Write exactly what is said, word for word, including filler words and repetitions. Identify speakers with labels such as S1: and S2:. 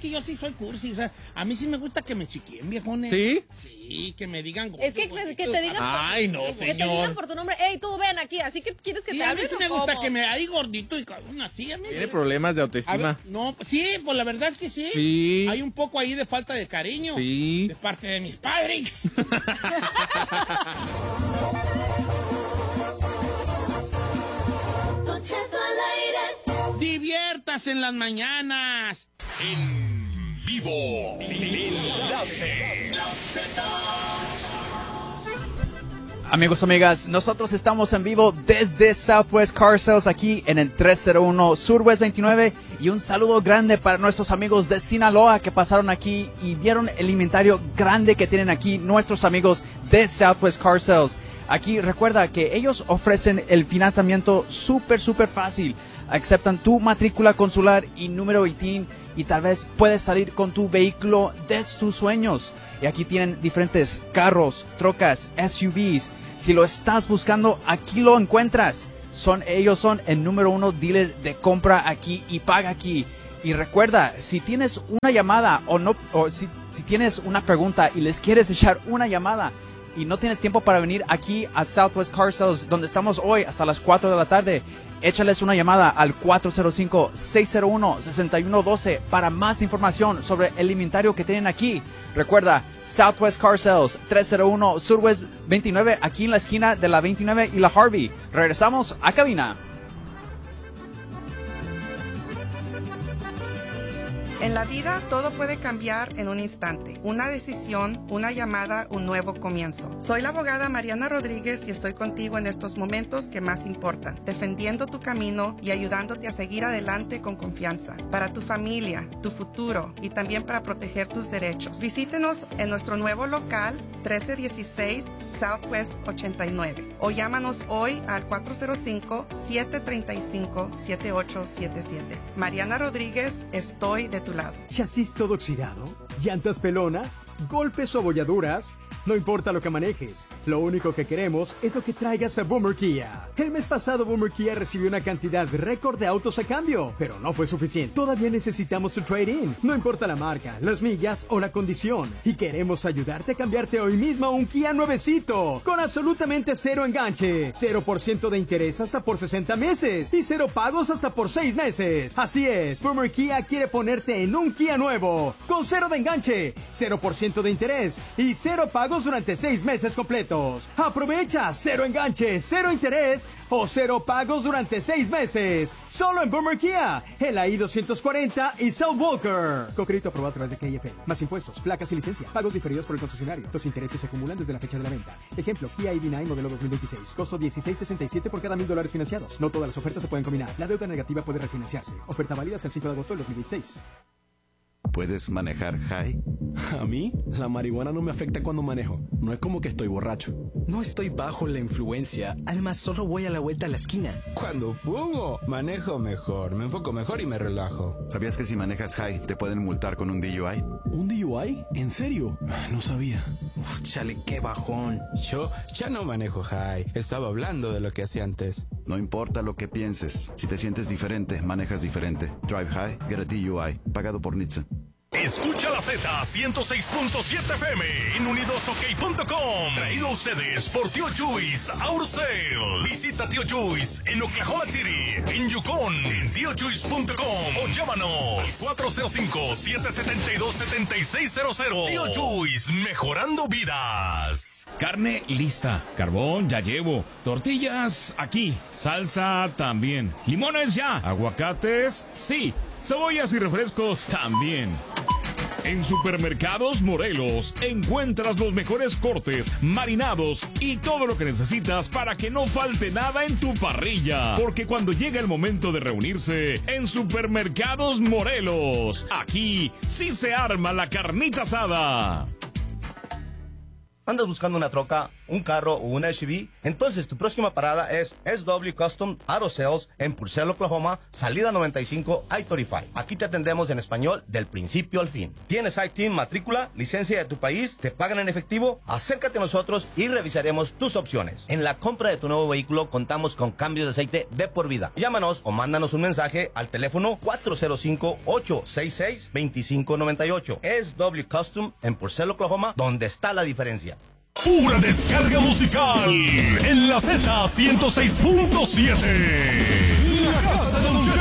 S1: que yo sí soy cursi, o sea, a mí sí me gusta que me chiquien, viejones.
S2: ¿Sí?
S1: Sí, que me digan gordo,
S3: Es que, que, que te digan
S1: Ay, no,
S3: que
S1: señor.
S3: te digan por tu nombre, hey, tú ven aquí, así que quieres que
S1: Sí,
S3: te
S1: a mí
S3: hablen.
S1: sí
S3: ¿O
S1: me gusta
S3: cómo?
S1: que me ahí gordito y cabrón, así a mí.
S2: Tiene
S1: sí.
S2: problemas de
S1: A
S2: autoestima.
S1: ver, no, sí, pues la verdad es que sí.
S2: Sí.
S1: Hay un poco ahí de falta de cariño.
S2: Sí.
S1: De parte de mis padres. Diviértase en las mañanas.
S4: En vivo. Enlace.
S5: Amigos, amigas, nosotros estamos en vivo desde Southwest Car Sales aquí en el trescientos uno Surwest veintinueve y un saludo grande para nuestros amigos de Sinaloa que pasaron aquí y vieron el inventario grande que tienen aquí nuestros amigos de Southwest Car Sales. Aquí recuerda que ellos ofrecen el financiamiento súper, súper fácil. Aceptan tu matrícula consular y número I T I N y tal vez puedes salir con tu vehículo de tus sueños. Y aquí tienen diferentes carros, trocas, S U Vs. Si lo estás buscando, aquí lo encuentras. Son, ellos son el número uno dealer de compra aquí y paga aquí. Y recuerda, si tienes una llamada o no, o si, si tienes una pregunta y les quieres echar una llamada y no tienes tiempo para venir aquí a Southwest Car Sales, donde estamos hoy hasta las cuatro de la tarde, échales una llamada al cuatro cero cinco, seis cero uno, seis uno uno dos para más información sobre el inventario que tienen aquí. Recuerda, Southwest Car Sales, trescientos uno Surwest veintinueve, aquí en la esquina de la veintinueve y la Harvey. Regresamos a cabina.
S6: En la vida todo puede cambiar en un instante. Una decisión, una llamada, un nuevo comienzo. Soy la abogada Mariana Rodríguez y estoy contigo en estos momentos que más importan, defendiendo tu camino y ayudándote a seguir adelante con confianza. Para tu familia, tu futuro y también para proteger tus derechos. Visítenos en nuestro nuevo local trece dieciséis Southwest ochenta y nueve o llámanos hoy al cuatro cero cinco, siete tres cinco, siete ocho siete siete. Mariana Rodríguez, estoy de tu lado.
S7: ¿Chasis todo oxidado? ¿Llantas pelonas? ¿Golpes o abolladuras? No importa lo que manejes, lo único que queremos es lo que traigas a Boomer Kia. El mes pasado Boomer Kia recibió una cantidad récord de autos a cambio, pero no fue suficiente. Todavía necesitamos tu trade-in, no importa la marca, las millas o la condición. Y queremos ayudarte a cambiarte hoy mismo a un Kia nuevecito, con absolutamente cero enganche, cero por ciento de interés hasta por sesenta meses y cero pagos hasta por seis meses. Así es, Boomer Kia quiere ponerte en un Kia nuevo, con cero de enganche, cero por ciento de interés y cero pagos durante seis meses completos. Aprovecha cero enganche, cero interés o cero pagos durante seis meses. Solo en Boomer Kia, en la I doscientos cuarenta y South Walker. Con crédito aprobado a través de K F. Más impuestos, placas y licencia. Pagos diferidos por el concesionario. Los intereses se acumulan desde la fecha de la venta. Ejemplo, Kia I V nueve modelo dos mil veintiséis. Costo dieciséis sesenta y siete por cada mil dólares financiados. No todas las ofertas se pueden combinar. La deuda negativa puede refinanciarse. Oferta válida hasta el cinco de agosto del dos mil veintiséis.
S8: ¿Puedes manejar high?
S9: A mí, la marihuana no me afecta cuando manejo. No es como que estoy borracho.
S10: No estoy bajo la influencia. Además, solo voy a la vuelta a la esquina.
S11: Cuando fumo, manejo mejor, me enfoco mejor y me relajo.
S8: ¿Sabías que si manejas high te pueden multar con un D U I?
S9: ¿Un D U I? ¿En serio? No sabía.
S10: Uf, chale, qué bajón.
S11: Yo ya no manejo high. Estaba hablando de lo que hacía antes.
S8: No importa lo que pienses. Si te sientes diferente, manejas diferente. Drive high, get a D U I. Pagado por N H T S A.
S4: Escucha la Z ciento seis punto siete F M en unidos ok punto com. Traído a ustedes por Tío Chuys Auto Sales. Visita Tío Chuys en Oklahoma City, en Yukon, en tío chuys punto com o llámanos cuatro cero cinco, siete siete dos, siete seis cero cero. Tío Chuys, mejorando vidas.
S12: Carne lista, carbón ya llevo, tortillas aquí, salsa también, limones ya, aguacates sí, cebollas y refrescos también. En Supermercados Morelos encuentras los mejores cortes, marinados y todo lo que necesitas para que no falte nada en tu parrilla. Porque cuando llega el momento de reunirse en Supermercados Morelos, aquí sí se arma la carnita asada.
S13: ¿Andas buscando una troca
S2: un carro o una S U V, entonces tu próxima parada es S W Custom Auto Sales en Purcell, Oklahoma, salida noventa y cinco I treinta y cinco. Aquí te atendemos en español del principio al fin. ¿Tienes I T I N, matrícula, licencia de tu país? ¿Te pagan en efectivo? Acércate a nosotros y revisaremos tus opciones. En la compra de tu nuevo vehículo contamos con cambios de aceite de por vida. Llámanos o mándanos un mensaje al teléfono cuatro cero cinco, ocho seis seis, dos cinco nueve ocho. S W Custom en Purcell, Oklahoma, donde está la diferencia.
S4: Pura descarga musical en la Z ciento seis punto siete.